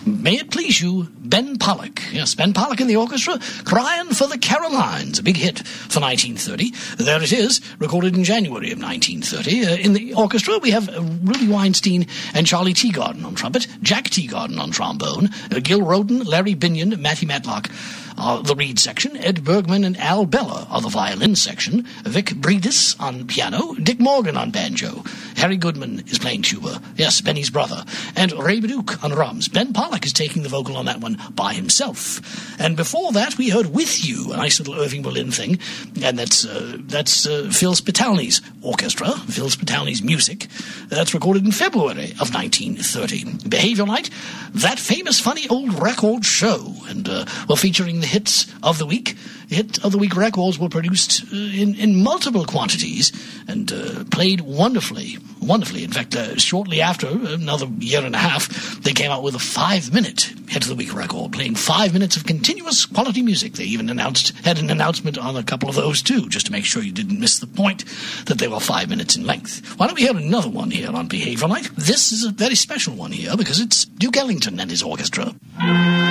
May it please you, Ben Pollock. Yes, Ben Pollock in the orchestra, Crying for the Carolines, a big hit for 1930. There it is, recorded in January of 1930. In the orchestra, we have Ruby Weinstein and Charlie Teagarden on trumpet, Jack Teagarden on trombone, Gil Roden, Larry Binion, Matty Matlock are the reed section, Ed Bergman and Al Bella are the violin section, Vic Bredis on piano, Dick Morgan on banjo, Harry Goodman is playing tuba, yes, Benny's brother, and Ray Baduke on drums. Ben Pollock is taking the vocal on that one by himself. And before that, we heard With You, a nice little Irving Berlin thing, and that's Phil Spitalny's orchestra, Phil Spitalny's music. That's recorded in February of 1930. Behavior Night, that famous funny old record show, and we're featuring the hits of the week. Hit of the week records were produced in multiple quantities and played wonderfully. In fact, shortly after, another year and a half, they came out with a 5-minute hit of the week record, playing 5 minutes of continuous quality music. They even had an announcement on a couple of those too, just to make sure you didn't miss the point that they were 5 minutes in length. Why don't we hear another one here on Behavior Night? This is a very special one here because it's Duke Ellington and his orchestra.